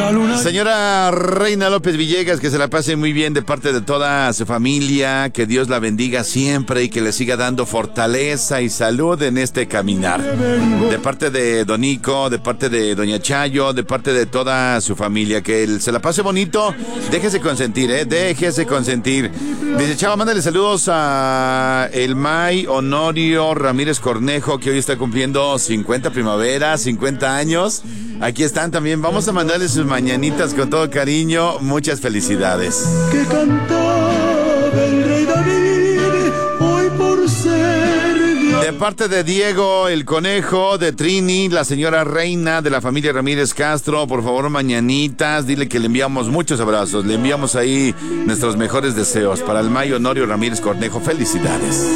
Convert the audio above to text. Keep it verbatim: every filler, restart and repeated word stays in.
Señora Reina López Villegas, que se la pase muy bien de parte de toda su familia, que Dios la bendiga siempre y que le siga dando fortaleza y salud en este caminar. De parte de Don Nico, de parte de Doña Chayo, de parte de toda su familia, que él se la pase bonito, déjese consentir, eh, déjese consentir. Dice Chava, mándale saludos a el May Honorio Ramírez Cornejo, que hoy está cumpliendo cincuenta primaveras, cincuenta años. Aquí están también, vamos a mandarle sus mañanitas con todo cariño, muchas felicidades. Que cantaba el rey David, hoy por ser Dios. De parte de Diego, el conejo, de Trini, la señora Reina, de la familia Ramírez Castro, por favor mañanitas, dile que le enviamos muchos abrazos, le enviamos ahí nuestros mejores deseos para el May Honorio Ramírez Cornejo, felicidades.